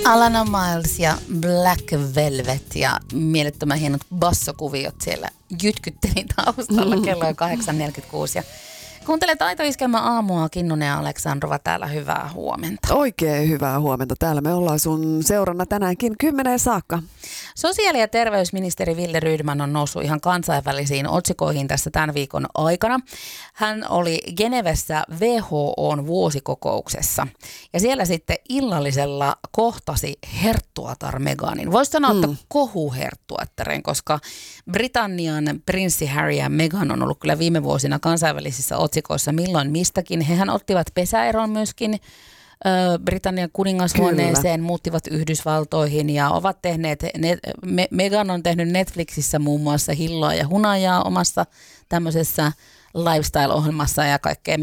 Alana Miles ja Black Velvet ja mielettömän hienot bassokuviot siellä jytkytteli taustalla. Kello on 8.46 ja kuuntelet Aito-iskelmän aamua. Kinnunen ja Aleksandrova täällä, hyvää huomenta. Oikein hyvää huomenta. Täällä me ollaan sun seurana tänäänkin 10 saakka. Sosiaali- ja terveysministeri Wille Rydman on noussut ihan kansainvälisiin otsikoihin tässä tämän viikon aikana. Hän oli Genevessä WHO:n vuosikokouksessa ja siellä sitten illallisella kohtasi herttuatar Meghanin. Voisi sanoa, että kohuherttuattaren, koska Britannian prinssi Harry ja Meghan on ollut kyllä viime vuosina kansainvälisissä otsikoissa milloin mistäkin. Hehän ottivat pesäeron myöskin Britannian kuningashuoneeseen, muuttivat Yhdysvaltoihin ja ovat tehneet, Meghan on tehnyt Netflixissä muun muassa hilloa ja hunajaa omassa tämmöisessä lifestyle-ohjelmassa ja kaikkea.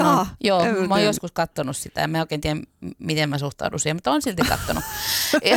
Mä oon joskus katsonut sitä ja mä oikein tiedä, miten mä suhtaudun siihen, mutta on silti katsonut. Ja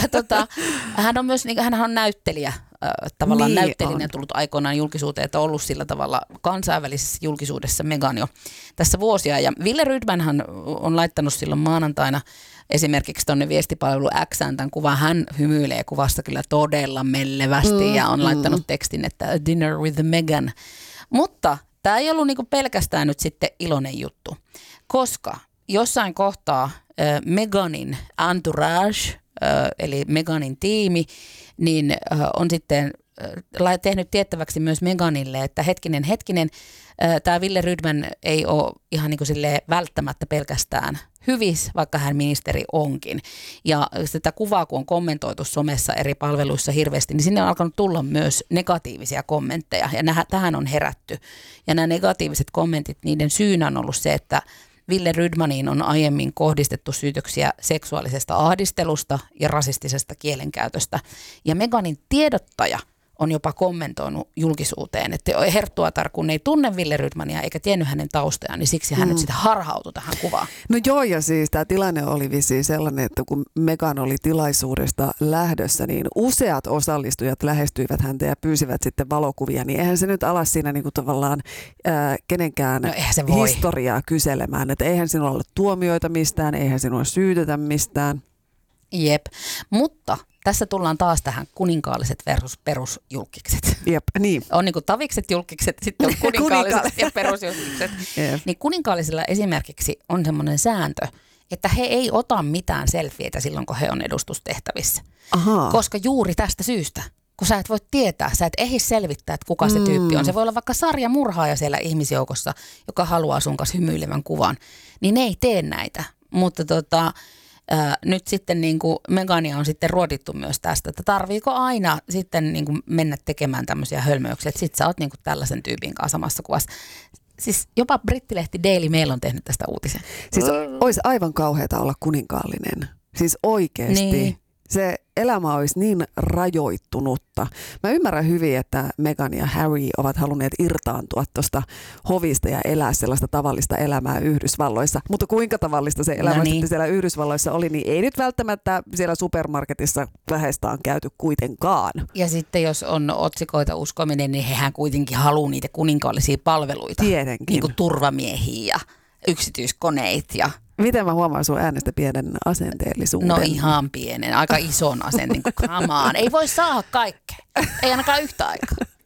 hän on myös, hän on näyttelijä, tavallaan niin näyttelijänä tullut aikoinaan julkisuuteen, että on ollut sillä tavalla kansainvälisessä julkisuudessa Meghan jo tässä vuosia. Ja Wille Rydmanhan on laittanut silloin maanantaina esimerkiksi tuonne viestipalvelu X:ään tämän kuvan. Hän hymyilee kuvasta kyllä todella mellevästi ja on laittanut tekstin, että A Dinner with Meghan. Mutta tämä ei ollut niinku pelkästään nyt sitten iloinen juttu, koska jossain kohtaa Meghanin entourage, eli Meghanin tiimi, niin on sitten tehnyt tiettäväksi myös Meghanille, että hetkinen, tämä Wille Rydman ei ole ihan niin kuin silleen välttämättä pelkästään hyvis, vaikka hän ministeri onkin. Ja sitä kuvaa, kun on kommentoitu somessa eri palveluissa hirveästi, niin sinne on alkanut tulla myös negatiivisia kommentteja, ja tähän on herätty. Ja nämä negatiiviset kommentit, niiden syynä on ollut se, että Wille Rydmaniin on aiemmin kohdistettu syytöksiä seksuaalisesta ahdistelusta ja rasistisesta kielenkäytöstä. Ja Meghanin tiedottaja on jopa kommentoinut julkisuuteen, että herttuatar, kun ei tunne Wille Rydmania eikä tiennyt hänen taustojaan, niin siksi hän nyt sitten harhautui tähän kuvaan. No joo, ja siis tämä tilanne oli vissiin sellainen, että kun Meghan oli tilaisuudesta lähdössä, niin useat osallistujat lähestyivät häntä ja pyysivät sitten valokuvia, niin eihän se nyt ala siinä niinku tavallaan kenenkään historiaa kyselemään, että eihän sinulla ole tuomioita mistään, eihän sinua syytetä mistään. Jep, mutta tässä tullaan taas tähän kuninkaalliset versus perusjulkikset. Jep, niin. On niin kuin tavikset julkikset, sitten on kuninkaalliset ja perusjulkikset. Yep. Niin kuninkaallisilla esimerkiksi on semmoinen sääntö, että he ei ota mitään selfieitä silloin, kun he on edustustehtävissä. Aha. Koska juuri tästä syystä, kun sä et voi tietää, sä et ehdi selvittää, että kuka se tyyppi on. Se voi olla vaikka sarjamurhaaja siellä ihmisjoukossa, joka haluaa sun kanssa hymyilevän kuvan. Niin ne ei tee näitä, mutta nyt sitten niin kuin Meghania on sitten ruodittu myös tästä, että tarviiko aina sitten niin kuin mennä tekemään tämmöisiä hölmöyksiä, että sit sä oot niin kuin tällaisen tyypin kanssa samassa kuvassa. Siis jopa brittilehti Daily Mail on tehnyt tästä uutisen. Siis olisi aivan kauheata olla kuninkaallinen. Siis oikeasti. Niin. Se elämä olisi niin rajoittunutta. Mä ymmärrän hyvin, että Meghan ja Harry ovat halunneet irtaantua tuosta hovista ja elää sellaista tavallista elämää Yhdysvalloissa. Mutta kuinka tavallista se elämä sitten siellä Yhdysvalloissa oli, niin ei nyt välttämättä siellä supermarketissa lähestään käyty kuitenkaan. Ja sitten jos on otsikoita uskominen, niin hehän kuitenkin haluaa niitä kuninkaallisia palveluita. Tietenkin. Niin kuin turvamiehiä ja yksityiskoneita ja... Miten mä huomaan sun äänestä pienen asenteellisuuden? No ihan pienen, aika ison asenteen, niin kuin come on. Ei voi saada kaikkea, ei ainakaan yhtä aikaa.